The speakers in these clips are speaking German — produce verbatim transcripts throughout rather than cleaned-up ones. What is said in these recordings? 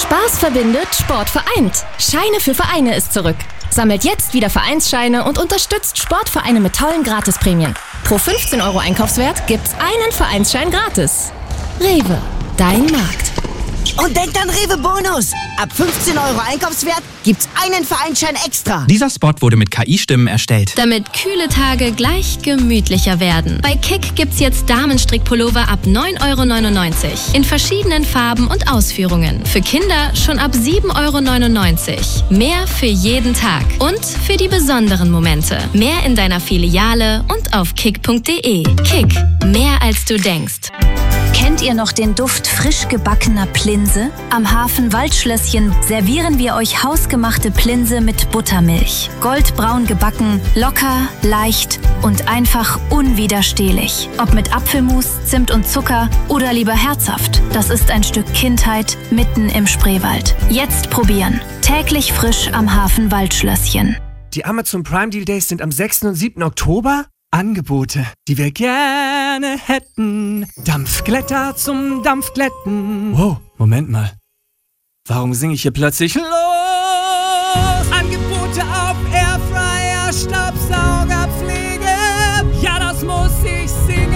Spaß verbindet, Sport vereint. Scheine für Vereine ist zurück. Sammelt jetzt wieder Vereinsscheine und unterstützt Sportvereine mit tollen Gratisprämien. Pro fünfzehn Euro Einkaufswert gibt's einen Vereinsschein gratis. Rewe, dein Markt. Und denkt an Rewe Bonus. Ab fünfzehn Euro Einkaufswert gibt's einen Vereinsschein extra. Dieser Spot wurde mit K I-Stimmen erstellt. Damit kühle Tage gleich gemütlicher werden. Bei Kick gibt's jetzt Damenstrickpullover ab neun Euro neunundneunzig. In verschiedenen Farben und Ausführungen. Für Kinder schon ab sieben Euro neunundneunzig. Mehr für jeden Tag. Und für die besonderen Momente. Mehr in deiner Filiale und auf kick punkt de. Kick. Mehr als du denkst. Kennt ihr noch den Duft frisch gebackener Plinse? Am Hafen Waldschlösschen servieren wir euch hausgemachte Plinse mit Buttermilch. Goldbraun gebacken, locker, leicht und einfach unwiderstehlich. Ob mit Apfelmus, Zimt und Zucker oder lieber herzhaft. Das ist ein Stück Kindheit mitten im Spreewald. Jetzt probieren. Täglich frisch am Hafen Waldschlösschen. Die Amazon Prime Deal Days sind am sechsten und siebten Oktober. Angebote, die wir gerne hätten. Dampfglätter zum Dampfglätten. Wow, Moment mal. Warum singe ich hier plötzlich los? Angebote auf Airfryer, Staubsauger, Pflege. Ja, das muss ich singen.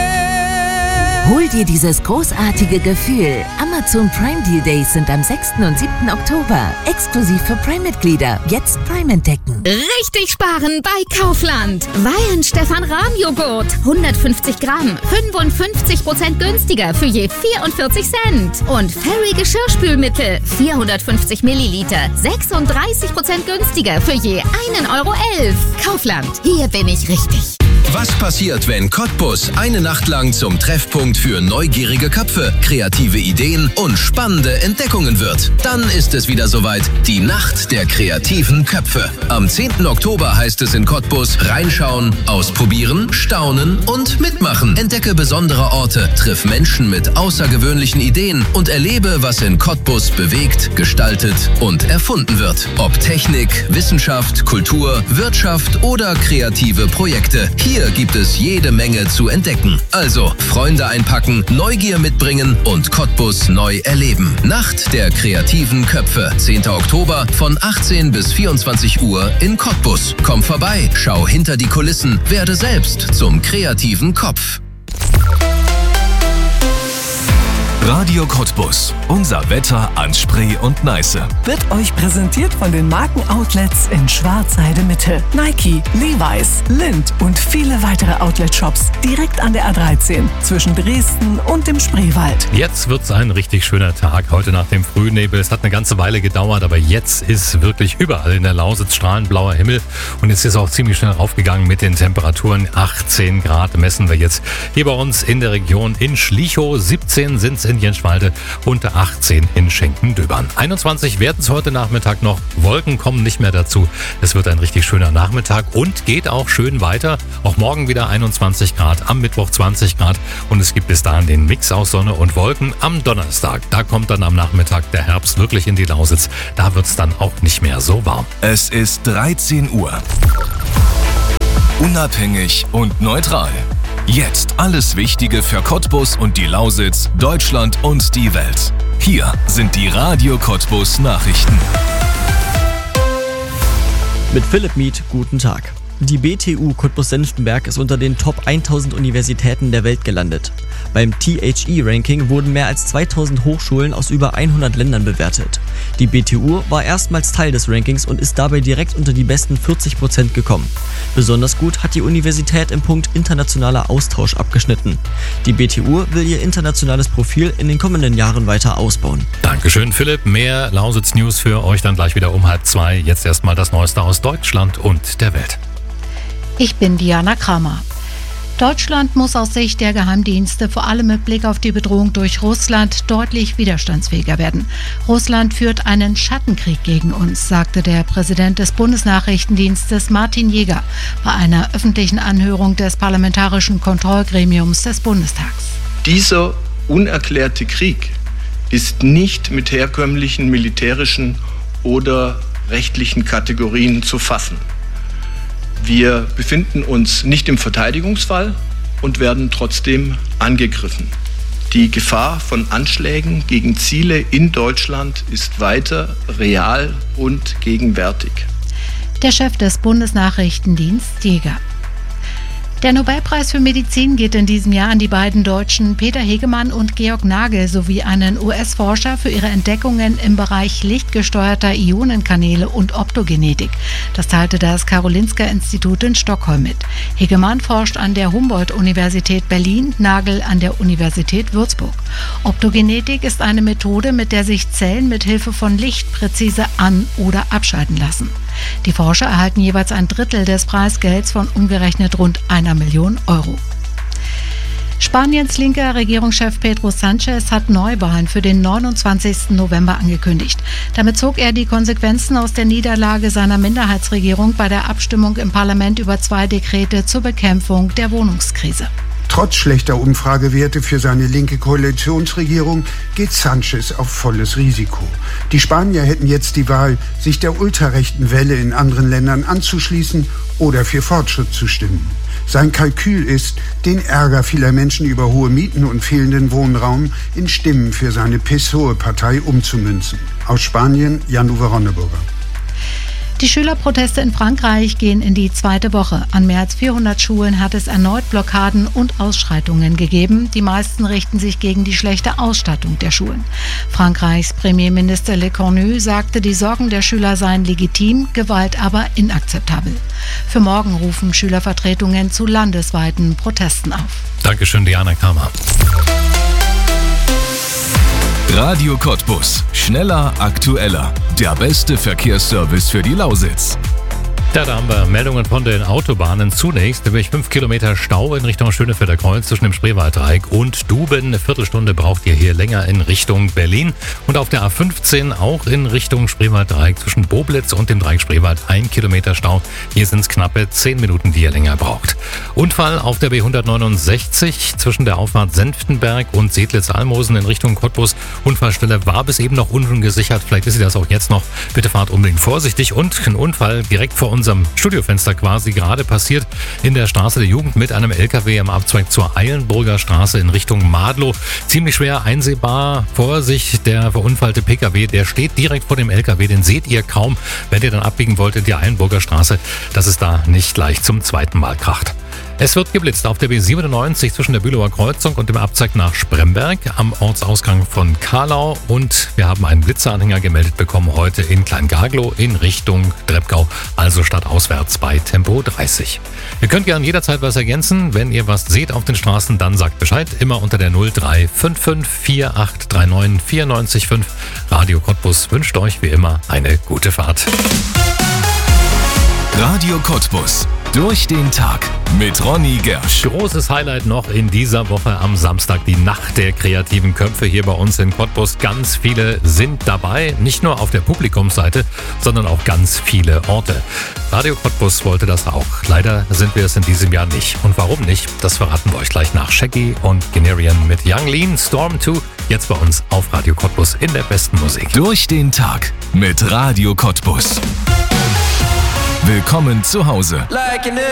Hol dir dieses großartige Gefühl. Amazon Prime Deal Days sind am sechsten und siebten Oktober. Exklusiv für Prime-Mitglieder. Jetzt Prime entdecken. Richtig sparen bei Kaufland. Weihenstephan-Rahmjoghurt. hundertfünfzig Gramm. fünfundfünfzig Prozent günstiger für je vierundvierzig Cent. Und Fairy Geschirrspülmittel. vierhundertfünfzig Milliliter. sechsunddreißig Prozent günstiger für je einen Euro elf. Kaufland. Hier bin ich richtig. Was passiert, wenn Cottbus eine Nacht lang zum Treffpunkt für neugierige Köpfe, kreative Ideen und spannende Entdeckungen wird? Dann ist es wieder soweit, die Nacht der kreativen Köpfe. Am zehnten Oktober heißt es in Cottbus reinschauen, ausprobieren, staunen und mitmachen. Entdecke besondere Orte, triff Menschen mit außergewöhnlichen Ideen und erlebe, was in Cottbus bewegt, gestaltet und erfunden wird. Ob Technik, Wissenschaft, Kultur, Wirtschaft oder kreative Projekte. Hier gibt es jede Menge zu entdecken. Also Freunde einpacken, Neugier mitbringen und Cottbus neu erleben. Nacht der kreativen Köpfe. zehnten Oktober von achtzehn bis vierundzwanzig Uhr in Cottbus. Komm vorbei, schau hinter die Kulissen, werde selbst zum kreativen Kopf. Radio Cottbus. Unser Wetter an Spree und Neiße. Wird euch präsentiert von den Markenoutlets in Schwarzheide Mitte. Nike, Levi's, Lindt und viele weitere Outlet-Shops direkt an der A dreizehn zwischen Dresden und dem Spreewald. Jetzt wird's ein richtig schöner Tag. Heute nach dem Frühnebel. Es hat eine ganze Weile gedauert, aber jetzt ist wirklich überall in der Lausitz strahlend blauer Himmel. Und es ist auch ziemlich schnell raufgegangen mit den Temperaturen. achtzehn Grad messen wir jetzt hier bei uns in der Region. In Schlichow siebzehn sind's in Jenschwalde und achtzehn in Schenkendöbern. einundzwanzig werden es heute Nachmittag noch. Wolken kommen nicht mehr dazu. Es wird ein richtig schöner Nachmittag und geht auch schön weiter. Auch morgen wieder einundzwanzig Grad, am Mittwoch zwanzig Grad und es gibt bis dahin den Mix aus Sonne und Wolken. Am Donnerstag, da kommt dann am Nachmittag der Herbst wirklich in die Lausitz. Da wird es dann auch nicht mehr so warm. Es ist dreizehn Uhr. Unabhängig und neutral. Jetzt alles Wichtige für Cottbus und die Lausitz, Deutschland und die Welt. Hier sind die Radio Cottbus Nachrichten. Mit Philipp Mieth, guten Tag. Die B T U Cottbus-Senftenberg ist unter den Top tausend Universitäten der Welt gelandet. Beim T H E-Ranking wurden mehr als zweitausend Hochschulen aus über hundert Ländern bewertet. Die B T U war erstmals Teil des Rankings und ist dabei direkt unter die besten vierzig Prozent gekommen. Besonders gut hat die Universität im Punkt internationaler Austausch abgeschnitten. Die B T U will ihr internationales Profil in den kommenden Jahren weiter ausbauen. Dankeschön, Philipp. Mehr Lausitz-News für euch dann gleich wieder um halb zwei. Jetzt erstmal das Neueste aus Deutschland und der Welt. Ich bin Diana Kramer. Deutschland muss aus Sicht der Geheimdienste vor allem mit Blick auf die Bedrohung durch Russland deutlich widerstandsfähiger werden. Russland führt einen Schattenkrieg gegen uns, sagte der Präsident des Bundesnachrichtendienstes Martin Jäger bei einer öffentlichen Anhörung des Parlamentarischen Kontrollgremiums des Bundestags. Dieser unerklärte Krieg ist nicht mit herkömmlichen militärischen oder rechtlichen Kategorien zu fassen. Wir befinden uns nicht im Verteidigungsfall und werden trotzdem angegriffen. Die Gefahr von Anschlägen gegen Ziele in Deutschland ist weiter real und gegenwärtig. Der Chef des Bundesnachrichtendiensts Jäger. Der Nobelpreis für Medizin geht in diesem Jahr an die beiden Deutschen Peter Hegemann und Georg Nagel sowie einen U S-Forscher für ihre Entdeckungen im Bereich lichtgesteuerter Ionenkanäle und Optogenetik. Das teilte das Karolinska-Institut in Stockholm mit. Hegemann forscht an der Humboldt-Universität Berlin, Nagel an der Universität Würzburg. Optogenetik ist eine Methode, mit der sich Zellen mit Hilfe von Licht präzise an- oder abschalten lassen. Die Forscher erhalten jeweils ein Drittel des Preisgelds von umgerechnet rund einer Million Euro. Spaniens linker Regierungschef Pedro Sánchez hat Neuwahlen für den neunundzwanzigsten November angekündigt. Damit zog er die Konsequenzen aus der Niederlage seiner Minderheitsregierung bei der Abstimmung im Parlament über zwei Dekrete zur Bekämpfung der Wohnungskrise. Trotz schlechter Umfragewerte für seine linke Koalitionsregierung geht Sánchez auf volles Risiko. Die Spanier hätten jetzt die Wahl, sich der ultrarechten Welle in anderen Ländern anzuschließen oder für Fortschritt zu stimmen. Sein Kalkül ist, den Ärger vieler Menschen über hohe Mieten und fehlenden Wohnraum in Stimmen für seine P S O E-Partei umzumünzen. Aus Spanien, Jan-Uwe Ronneburger. Die Schülerproteste in Frankreich gehen in die zweite Woche. An mehr als vierhundert Schulen hat es erneut Blockaden und Ausschreitungen gegeben. Die meisten richten sich gegen die schlechte Ausstattung der Schulen. Frankreichs Premierminister Le Cornu sagte, die Sorgen der Schüler seien legitim, Gewalt aber inakzeptabel. Für morgen rufen Schülervertretungen zu landesweiten Protesten auf. Dankeschön, Diana Kramer. Radio Cottbus. Schneller, aktueller. Der beste Verkehrsservice für die Lausitz. Ja, da haben wir Meldungen von den Autobahnen. Zunächst nämlich fünf Kilometer Stau in Richtung Schönefelder Kreuz zwischen dem Spreewalddreieck und Duben. Eine Viertelstunde braucht ihr hier länger in Richtung Berlin. Und auf der A fünfzehn auch in Richtung Spreewalddreieck zwischen Boblitz und dem Dreieck Spreewald ein Kilometer Stau. Hier sind es knappe zehn Minuten, die ihr länger braucht. Unfall auf der B hundertneunundsechzig zwischen der Auffahrt Senftenberg und Sedlitz-Almosen in Richtung Cottbus. Unfallstelle war bis eben noch ungesichert. Vielleicht ist sie das auch jetzt noch. Bitte fahrt unbedingt vorsichtig. Und ein Unfall direkt vor uns unserem Studiofenster quasi gerade passiert in der Straße der Jugend mit einem L K W am Abzweig zur Eilenburger Straße in Richtung Madlow. Ziemlich schwer einsehbar vor sich der verunfallte P K W, der steht direkt vor dem L K W, den seht ihr kaum, wenn ihr dann abbiegen wollt in die Eilenburger Straße, dass es da nicht gleich zum zweiten Mal kracht. Es wird geblitzt auf der B siebenundneunzig zwischen der Bülauer Kreuzung und dem Abzweig nach Spremberg am Ortsausgang von Karlau. Und wir haben einen Blitzeranhänger gemeldet bekommen heute in Kleingaglow in Richtung Dreppgau, also stadtauswärts bei Tempo dreißig. Ihr könnt gerne jederzeit was ergänzen. Wenn ihr was seht auf den Straßen, dann sagt Bescheid. Immer unter der null drei fünf fünf vier acht drei neun vier neun fünf. Radio Cottbus wünscht euch wie immer eine gute Fahrt. Radio Cottbus. Durch den Tag mit Ronny Gersch. Großes Highlight noch in dieser Woche am Samstag, die Nacht der kreativen Köpfe hier bei uns in Cottbus. Ganz viele sind dabei, nicht nur auf der Publikumsseite, sondern auch ganz viele Orte. Radio Cottbus wollte das auch. Leider sind wir es in diesem Jahr nicht. Und warum nicht, das verraten wir euch gleich nach Shaggy und Generian mit Young Lean, Storm zwei, jetzt bei uns auf Radio Cottbus in der besten Musik. Durch den Tag mit Radio Cottbus. Willkommen zu Hause.